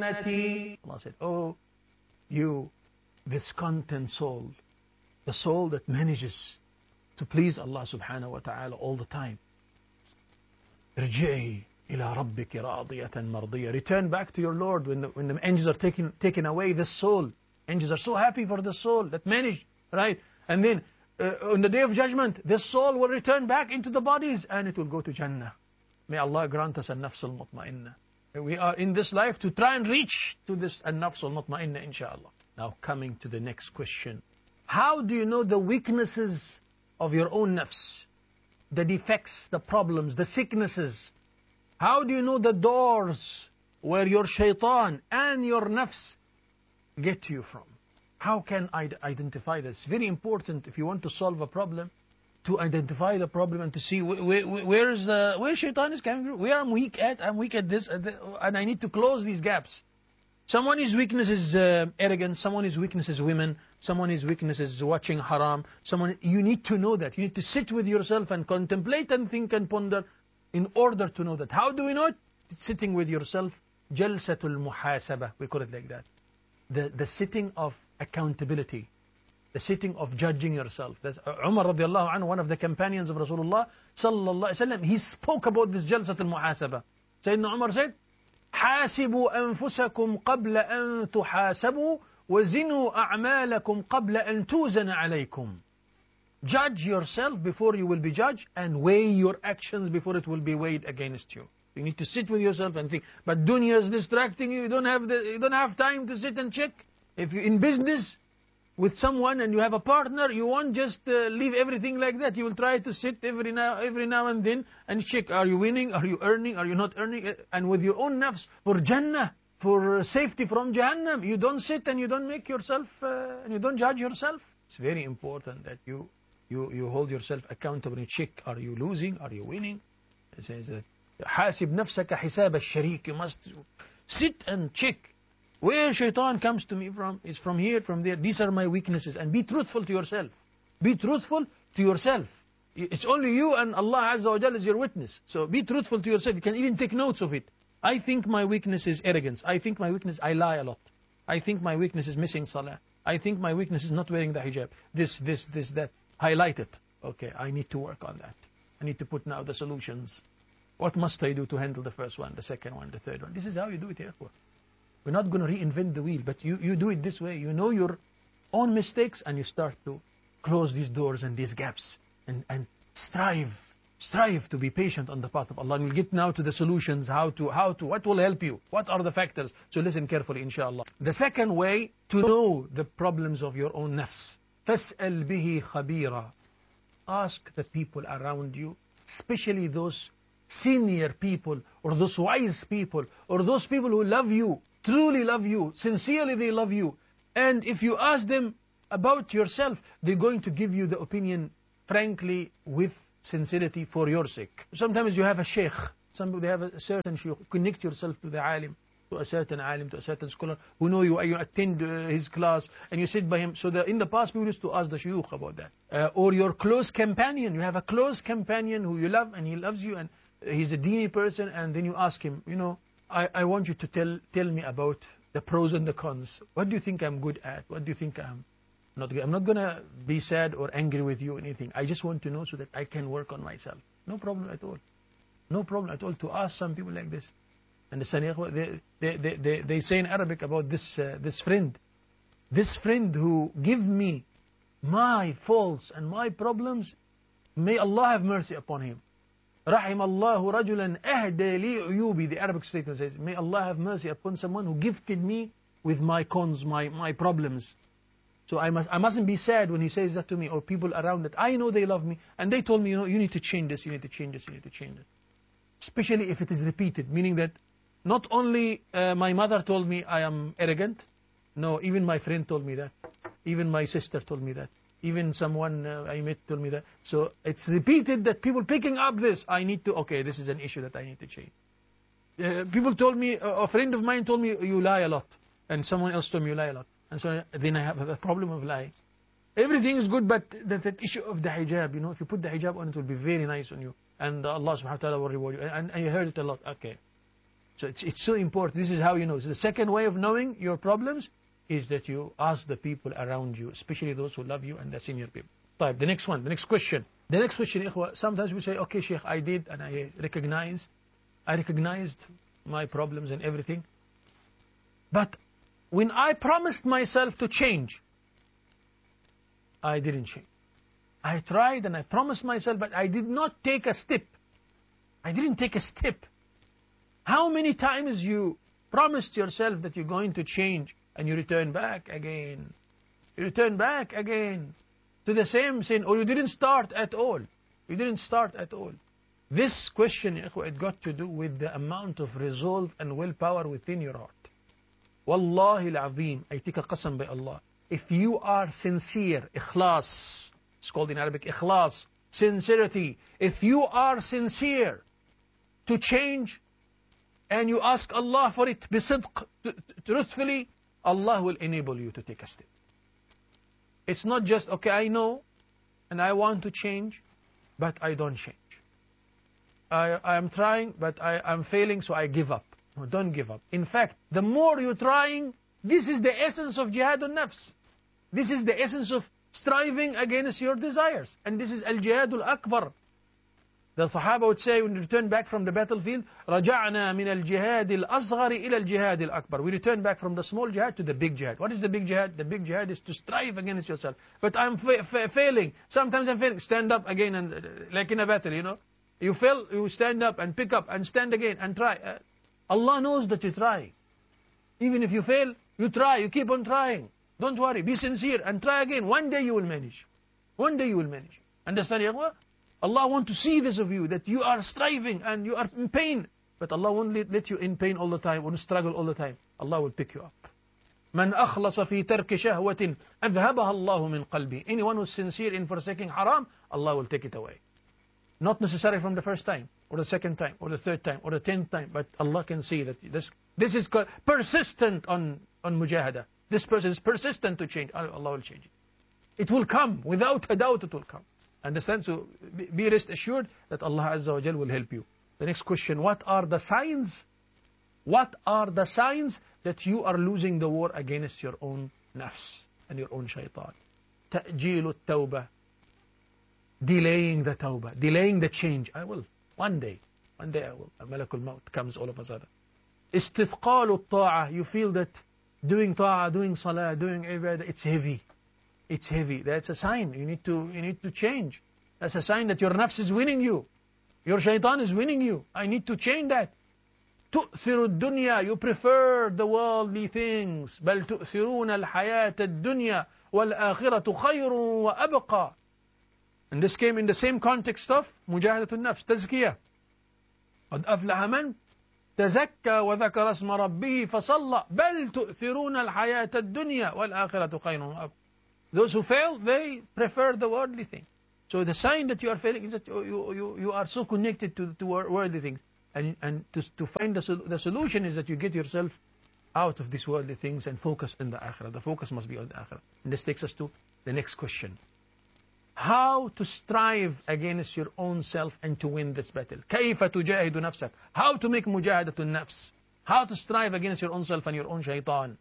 جنتي. Allah said, oh, you discontent soul, the soul that manages to please Allah subhanahu wa ta'ala all the time. ارجعي إلى ربك راضية مرضية. Return back to your Lord when the angels are taking away the soul. Angels are so happy for the soul that managed, right? And then on the day of judgment, the soul will return back into the bodies and it will go to Jannah. May Allah grant us an-nafs al-mutma'inna. We are in this life to try and reach to this an-nafs al-mutma'inna, inshallah. Now coming to the next question. How do you know the weaknesses of your own nafs? The defects, the problems, the sicknesses. How do you know the doors where your shaitan and your nafs get to you from? How can I identify this? Very important if you want to solve a problem, to identify the problem and to see where shaitan is coming from, where I'm weak at. I'm weak at this, and I need to close these gaps. Someone's weakness is arrogance. Someone's weakness is women. Someone's weakness is watching haram. You need to know that. You need to sit with yourself and contemplate and think and ponder in order to know that. How do we know it? Sitting with yourself. Jalsatul muhasabah. We call it like that. The sitting of accountability. The sitting of judging yourself. That's Umar radiallahu anhu, one of the companions of Rasulullah sallallahu alaihi wasallam. He spoke about this Jalsatul muhasabah. Sayyidina Umar said, حاسبوا أنفسكم قبل أن تحاسبوا وزنوا أعمالكم قبل أن توزن عليكم. Judge yourself before you will be judged, and weigh your actions before it will be weighed against you. You need to sit with yourself and think. But dunya is distracting you. You don't have time to sit and check. If you're in business with someone and you have a partner, you won't just leave everything like that. You will try to sit every now and then and check. Are you winning? Are you earning? Are you not earning? And with your own nafs, for Jannah, for safety from Jahannam, you don't sit and you don't make yourself, and you don't judge yourself. It's very important that you hold yourself accountable and check. Are you losing? Are you winning? It says that حاسب نفسك حساب الشريك. You must sit and check. Where shaitan comes to me from is from here, from there. These are my weaknesses. And be truthful to yourself. Be truthful to yourself. It's only you and Allah Azza wa Jal is your witness. So be truthful to yourself. You can even take notes of it. I think my weakness is arrogance. I think my weakness, I lie a lot. I think my weakness is missing salah. I think my weakness is not wearing the hijab. This, that. Highlight it. Okay, I need to work on that. I need to put now the solutions. What must I do to handle the first one, the second one, the third one? This is how you do it here. We're not going to reinvent the wheel, but you do it this way. You know your own mistakes and you start to close these doors and these gaps and strive to be patient on the path of Allah. And we'll get now to the solutions, what will help you, what are the factors. So listen carefully, inshallah. The second way to know the problems of your own nafs. فَاسْأَلْ بِهِ خَبِيرًا. Ask the people around you, especially those senior people or those wise people or those people who love you, truly love you, sincerely they love you. And if you ask them about yourself, they're going to give you the opinion frankly with sincerity for your sake. Sometimes you have a sheikh, somebody have a certain sheikh. Connect yourself to the alim, to a certain alim, to a certain scholar who know you, and you attend his class and you sit by him. So in the past people used to ask the shuyukh about that. Or your close companion, you have a close companion who you love and he loves you and he's a dini person, and then you ask him, I want you to tell me about the pros and the cons. What do you think I'm good at? What do you think I'm not good? I'm not going to be sad or angry with you or anything. I just want to know so that I can work on myself. No problem at all. No problem at all to ask some people like this. And they say in Arabic about this friend. This friend who give me my faults and my problems, may Allah have mercy upon him. رحم الله رجلا أهدى لي عيوبي. The Arabic statement says, may Allah have mercy upon someone who gifted me with my cons, my problems. So I mustn't be sad when he says that to me, or people around that I know they love me and they told me, you need to change this, you need to change this, you need to change it. Especially if it is repeated, meaning that not only my mother told me I am arrogant, no, even my friend told me that, even my sister told me that. Even someone I met told me that. So it's repeated that people picking up this. This is an issue that I need to change. People told me, a friend of mine told me, you lie a lot. And someone else told me, you lie a lot. And so then I have a problem of lying. Everything is good, but that issue of the hijab, if you put the hijab on, it will be very nice on you. And Allah subhanahu wa ta'ala will reward you. And you heard it a lot. Okay. So it's so important. This is how you know. So the second way of knowing your problems is that you ask the people around you, especially those who love you and the senior people. Right, the next one, the next question. The next question, ikhwa, sometimes we say, okay, Sheikh, I did and I recognized my problems and everything. But when I promised myself to change, I didn't change. I tried and I promised myself, but I did not take a step. I didn't take a step. How many times you promised yourself that you're going to change and you return back again? You return back again to the same sin, or you didn't start at all. You didn't start at all. This question, it got to do with the amount of resolve and willpower within your heart. Wallahi al-azim, I take a qasam by Allah. If you are sincere, ikhlas, it's called in Arabic ikhlas, sincerity. If you are sincere to change and you ask Allah for it, bisidq, truthfully, Allah will enable you to take a step. It's not just, okay, I know and I want to change, but I don't change. I am trying, but I'm failing, so I give up. No, don't give up. In fact, the more you're trying, this is the essence of jihad al-nafs. This is the essence of striving against your desires. And this is al-jihad al-akbar. The Sahaba would say when they return back from the battlefield, رَجَعْنَا مِنَ الْجِهَادِ الْأَصْغَرِ إِلَى الْجِهَادِ الْأَكْبَرِ. We return back from the small jihad to the big jihad. What is the big jihad? The big jihad is to strive against yourself. But I'm failing. Sometimes I'm failing. Stand up again, and like in a battle, you know. You fail, you stand up and pick up and stand again and try. Allah knows that you try. Even if you fail, you try. You keep on trying. Don't worry. Be sincere and try again. One day you will manage. One day you will manage. Understand, ya? Allah wants to see this of you, that you are striving and you are in pain. But Allah won't let you in pain all the time or struggle all the time. Allah will pick you up. من أخلص في ترك شهوة أذهبها الله من قلبي. Anyone who's sincere in forsaking haram, Allah will take it away. Not necessarily from the first time, or the second time, or the third time, or the 10th time, but Allah can see that this is persistent on mujahada. This person is persistent to change. Allah will change it. It will come. Without a doubt it will come. Understand? So be rest assured that Allah Azza wa Jal will help you. The next question, what are the signs? What are the signs that you are losing the war against your own nafs and your own shaitan? تأجيل التوبة. Delaying the tawbah, delaying the change. I will. One day I will. Malakul Maut comes all of a sudden. Istithqal al-ta'ah. You feel that doing ta'ah, doing salah, doing ibadah, it's heavy. It's heavy. That's a sign. You need to change. That's a sign that your nafs is winning you. Your shaitan is winning you. I need to change that. تؤثر الدنيا. You prefer the worldly things. بل تؤثرون الحياة الدنيا والآخرة خير وأبقى. And this came in the same context of مجاهدة النفس, تزكية. قد أفلح من تزكى وذكر اسم ربه فصلى بل تؤثرون الحياة الدنيا والآخرة خير وأبقى. Those who fail, they prefer the worldly thing. So the sign that you are failing is that you are so connected to worldly things. And to find the solution is that you get yourself out of these worldly things and focus on the akhirah. The focus must be on the akhirah. And this takes us to the next question. How to strive against your own self and to win this battle. كيف تجاهد نفسك. How to make مجاهدة النفس. How to strive against your own self and your own shaitan.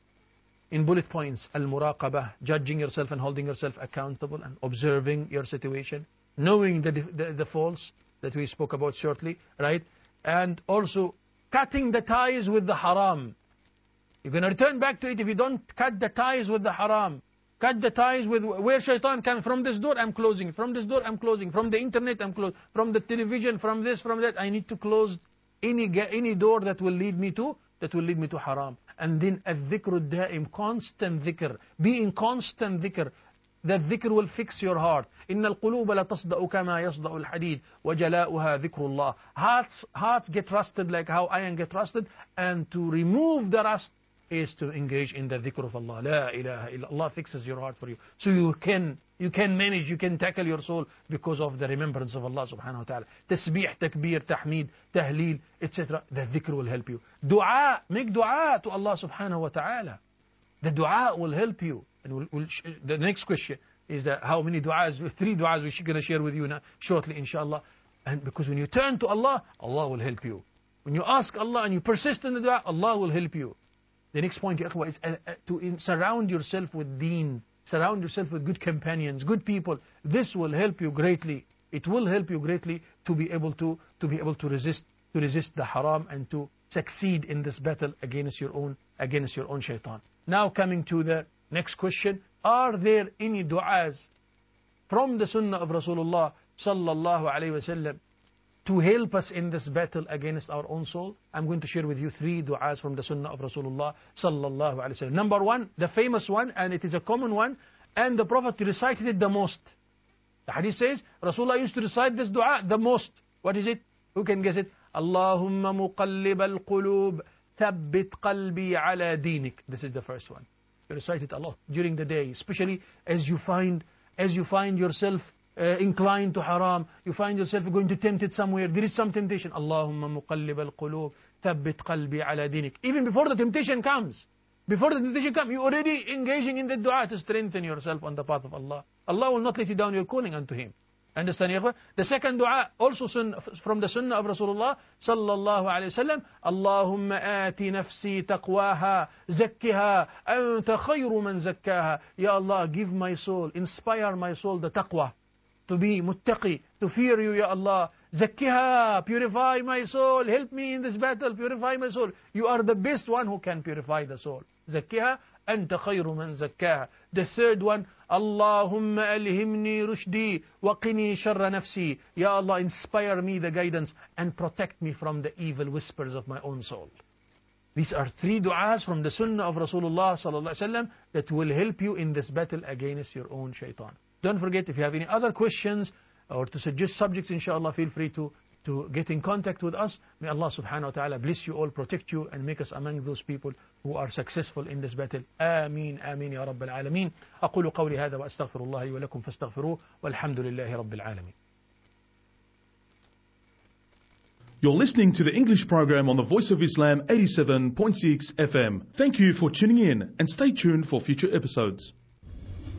In bullet points, al-muraqabah, judging yourself and holding yourself accountable and observing your situation, knowing the faults that we spoke about shortly, right? And also cutting the ties with the haram. You're going to return back to it if you don't cut the ties with the haram. Cut the ties with where shaitan comes. From this door, I'm closing. From this door, I'm closing. From the internet, I'm closing. From the television, from this, from that. I need to close any door that will lead me to haram. And then al-dhikr al-da'im, constant dhikr. Be in constant dhikr. That dhikr will fix your heart. إن القلوب لا تصدأ كما يصدأ الحديد وجلاؤها ذكر الله. Hearts get rusted like how iron get rusted. And to remove the rust is to engage in the dhikr of Allah. La ilaha illa Allah fixes your heart for you. So you can manage, you can tackle your soul because of the remembrance of Allah subhanahu wa ta'ala. Tasbih, takbir, tahmeed, tahleel, etc. The dhikr will help you. Dua, make dua to Allah subhanahu wa ta'ala. The dua will help you. And the next question is that how many du'as, 3 du'as we're going to share with you now, shortly inshallah. And because when you turn to Allah, Allah will help you. When you ask Allah and you persist in the dua, Allah will help you. The next point, ya ikhwa, is to surround yourself with deen. Surround yourself with good companions, good people. This will help you greatly. It will help you greatly to be able to resist the haram and to succeed in this battle against your own shaitan. Now coming to the next question, are there any du'as from the sunnah of Rasulullah sallallahu alayhi wasallam to help us in this battle against our own soul? I'm going to share with you 3 du'as from the sunnah of Rasulullah sallallahu alayhi wasallam. Number 1, the famous one, and it is a common one, and the Prophet recited it the most. The hadith says Rasulullah used to recite this dua the most. What is it? Who can guess it? Allahumma muqallib al-qulub thabbit qalbi ala dinik. This is the first one. You recite it a lot during the day, especially as you find yourself inclined to haram, you find yourself going to tempt it somewhere, there is some temptation. Allahumma muqallib al-qulub thabbit qalbi ala dinik. Even before the temptation comes, you're already engaging in the dua to strengthen yourself on the path of Allah. Allah will not let you down, you're calling unto Him. Understand, ya? The second dua, also from the sunnah of Rasulullah sallallahu alayhi wa sallam, Allahumma ati nafsi taqwaha, zakkiha, anta khayru man zakkaha. Ya Allah, give my soul, inspire my soul the taqwa, to be muttaqi, to fear you, Ya Allah. Zakkiha, purify my soul, help me in this battle, purify my soul. You are the best one who can purify the soul. Zakkiha, anta khayru man zakkaha. The third one, Allahumma alhimni rushdi wa qini sharra nafsi. Ya Allah, inspire me the guidance and protect me from the evil whispers of my own soul. These are 3 du'as from the sunnah of Rasulullah sallallahu alaihi wasallam that will help you in this battle against your own shaitan. Don't forget, if you have any other questions or to suggest subjects, inshallah, feel free to get in contact with us. May Allah subhanahu wa ta'ala bless you all, protect you, and make us among those people who are successful in this battle. Ameen, ameen, ya Rabbal Alameen. أقول قولي هذا وأستغفر الله لي ولكم فاستغفروه والحمد لله رب العالمين. You're listening to the English program on the Voice of Islam 87.6 FM. Thank you for tuning in and stay tuned for future episodes.